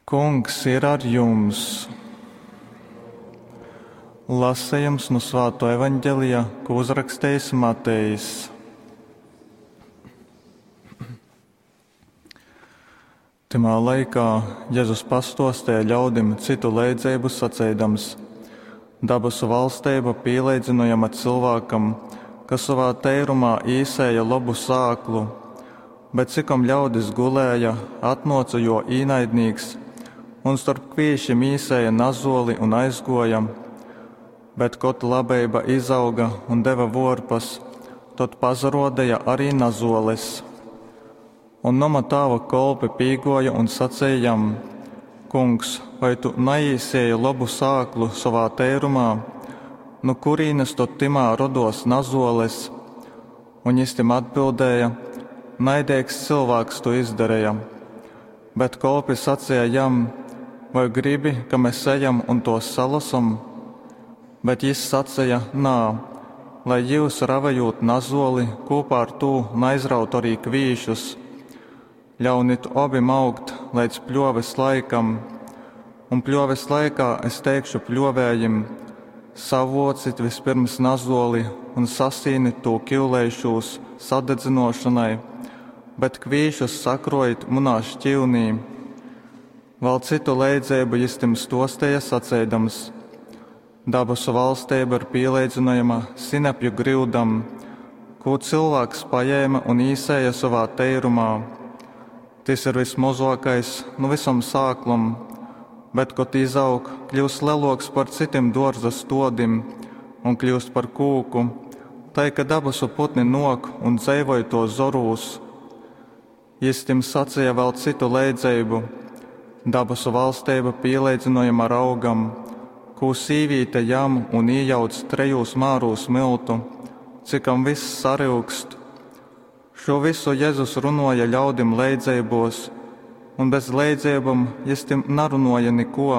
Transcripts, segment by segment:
Kungs ir ar jums. Lasījums no Svētā evaņģēlijā, ko uzrakstījis Matejs. Timā laikā Jēzus pastostīja ļaudim citu līdzību sacīdams: Dabasu valstība pielīdzinojama cilvēkam, kas savā teirumā īsēja labu sāklu, bet cikom ļaudis gulēja, atnāca jo īnaidnīgs, un starp kvīšiem īsēja nazoli un aizgoja, bet kaut labība izauga un deva vorpas, tad pazarodēja arī nazoles. Un noma tāva kolpi pīgoja un sacījam: Kungs, vai tu neīsēji labu sāklu savā teirumā, no kurīnes tad timā rodos nazoles? Un viņš tim atbildēja: Naidīgs cilvēks to izdarīja. Bet kolpi sacīja jam: Vai gribi, ka mēs ejam un to salasam? Bet viņš sacīja: Nā, lai jūs ravējot nazoli, kopā ar to neizraut arī kvīšus. Ļaunit obim augt līdz pļoves laikam, un pļoves laikā es teikšu pļovējim: savocit vispirms nazoli un sasīnit to kivlējušos sadedzinošanai, bet kvīšus sakrojiet munā šķivnī. Vēl citu līdzību viņš tim stostīja sacīdams: Dabasu valstība ir pielīdzinājama sinepju grildam, ko cilvēks paņēma un īsēja savā teirumā. Tas ir vismazākais no visam sāklam, bet, kad izaug, kļūst leloks par citiem dārza stodim un kļūst par kūku, tai, ka dabasu putni nok un dzēvoja to zorūs. Viņš tim sacīja vēl citu līdzību: Dabasu valstība pielīdzinājama raugam, ko sīvīte jam un iejauc 3 mārūs miltu, cikam viss sarūkst. Šo visu Jēzus runāja ļaudim līdzībos, un bez līdzībām viņš tim nerunāja neko.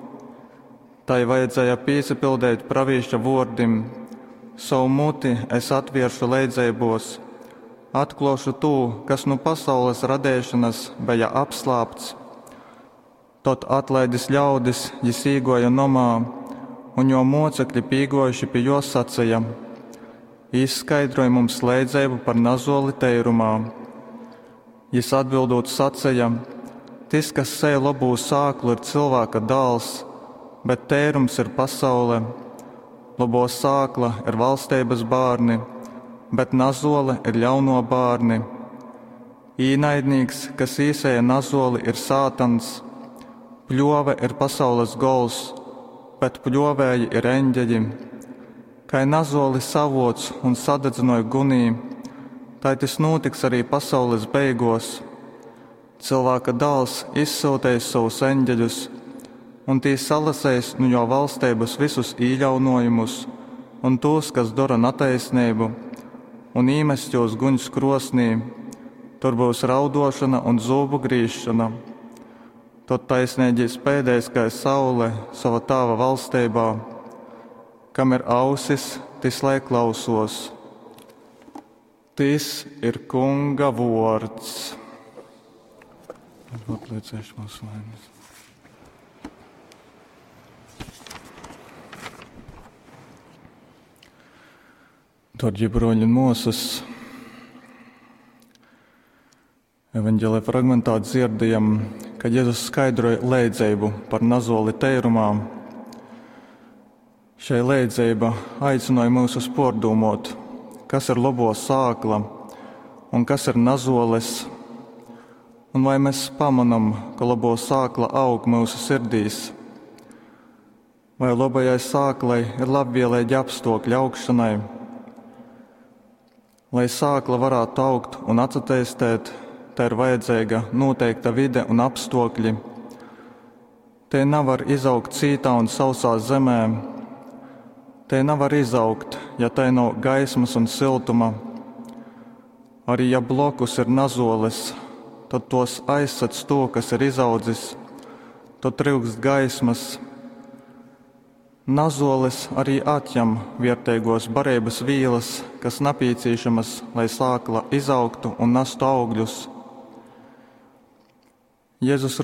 Tai vajadzēja piesipildīt pravieša vārdim: Savu muti es atvēršu līdzībos, atklāšu to, kas no pasaules radīšanas bija apslāpts. Tad atlaidis ļaudis, viņš īgoja nomā, un jo mocekļi pīgojuši pie jo sacīja: Izskaidroja mums līdzību par nazoli teirumā. Viņš atbildot sacīja: Tas, kas sēja labu sāklu, ir cilvēka dēls, bet teirums ir pasaule. Labo sākla ir valstības bārni, bet nazole ir ļauno bārni. Īnaidnīgs, kas īsēja nazoli, ir sātans. Pļove ir pasaules gols, bet pļovēji ir eņģeļi. Kai nazoli savots un sadedzinoja gunī, tai tas notiks arī pasaules beigos. Cilvēka dēls izsūtīs savus eņģeļus, un tī salasēs no jo valstības visus īļaunojumus un tos, kas dara netaisnību, un īmestjos guņus krosnī. Tur būs raudošana un zūbu grīšana. Tad taisnīgais pēdējais kā saule sava tāva valstībā. Kam ir ausis, tas lai klausos. Tas ir Kunga vārds. Atliecēšu mūsu laimes. Dārgie broļi un mūsas, evaņģēlija fragmentā dzirdējam, kad Jēzus skaidroja līdzību par nazoli teirumā. Šai līdzība aicināja mūs pārdomāt, kas ir labo sākla un kas ir nazoles, un vai mēs pamanām, ka labo sākla aug mūsu sirdīs, vai labajai sāklai ir labvēlīgi apstākļi augšanai. Lai sākla varētu augt un attīstīt, tā ir vajadzīga noteikta vide un apstākļi. Te nevar izaugt cītā un sausā zemē. Te nevar izaugt, ja tai nav gaismas un siltuma. Arī ja blokus ir nazoles, tad tos aizsats to, kas ir izaudzis, tad trūkst gaismas. Nazoles arī atņem vērtīgos barības vīlas, kas nepieciešamas, lai sākla izaugtu un nestu augļus. Jēzus